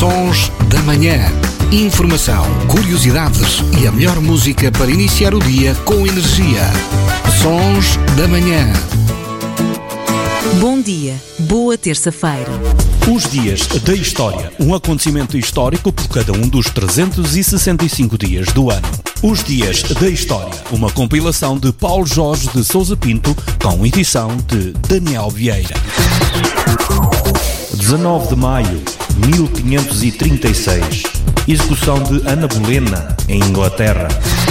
Sons da Manhã. Informação, curiosidades e a melhor música para iniciar o dia com energia. Sons da Manhã. Bom dia, boa terça-feira. Os dias da história, um acontecimento histórico por cada um dos 365 dias do ano. Os dias da história, uma compilação de Paulo Jorge de Sousa Pinto, com edição de Daniel Vieira. 19 de maio, 1536. Execução de Ana Bolena, em Inglaterra.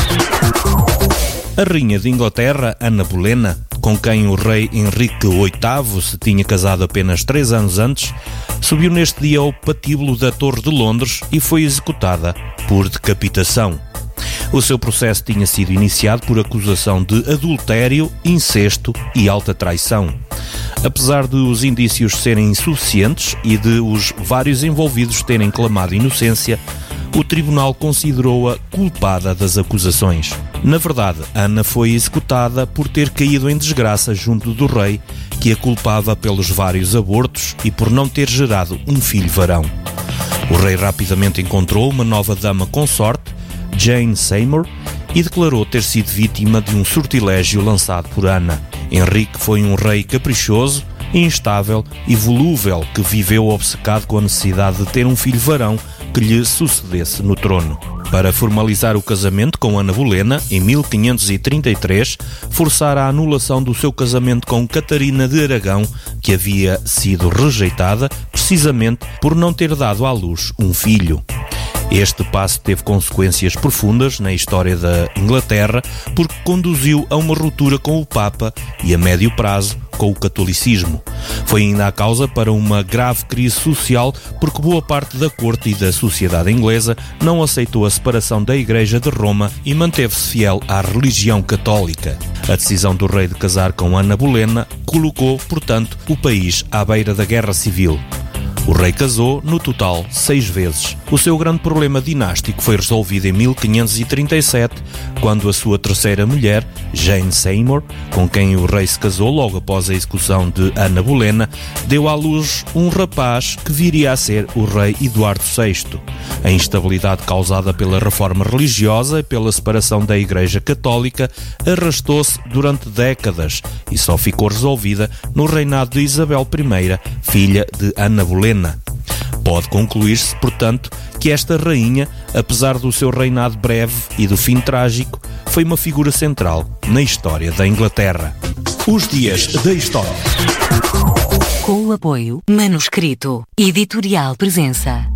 A rainha de Inglaterra, Ana Bolena, com quem o rei Henrique VIII se tinha casado apenas 3 anos antes, subiu neste dia ao patíbulo da Torre de Londres e foi executada por decapitação. O seu processo tinha sido iniciado por acusação de adultério, incesto e alta traição. Apesar de os indícios serem insuficientes e de os vários envolvidos terem clamado inocência, o tribunal considerou-a culpada das acusações. Na verdade, Ana foi executada por ter caído em desgraça junto do rei, que a culpava pelos vários abortos e por não ter gerado um filho varão. O rei rapidamente encontrou uma nova dama consorte, Jane Seymour, e declarou ter sido vítima de um sortilégio lançado por Ana. Henrique foi um rei caprichoso, instável e volúvel que viveu obcecado com a necessidade de ter um filho varão que lhe sucedesse no trono. Para formalizar o casamento com Ana Bolena, em 1533, forçara a anulação do seu casamento com Catarina de Aragão, que havia sido rejeitada precisamente por não ter dado à luz um filho. Este passo teve consequências profundas na história da Inglaterra, porque conduziu a uma ruptura com o Papa e, a médio prazo, com o catolicismo. Foi ainda a causa para uma grave crise social, porque boa parte da corte e da sociedade inglesa não aceitou a separação da Igreja de Roma e manteve-se fiel à religião católica. A decisão do rei de casar com Ana Bolena colocou, portanto, o país à beira da guerra civil. O rei casou, no total, 6 vezes. O seu grande problema dinástico foi resolvido em 1537, quando a sua terceira mulher, Jane Seymour, com quem o rei se casou logo após a execução de Ana Bolena, deu à luz um rapaz que viria a ser o rei Eduardo VI. A instabilidade causada pela reforma religiosa e pela separação da Igreja Católica arrastou-se durante décadas e só ficou resolvida no reinado de Isabel I, filha de Ana Bolena. Pode concluir-se, portanto, que esta rainha, apesar do seu reinado breve e do fim trágico, foi uma figura central na história da Inglaterra. Os dias da história. Com o apoio Manuscrito Editorial Presença.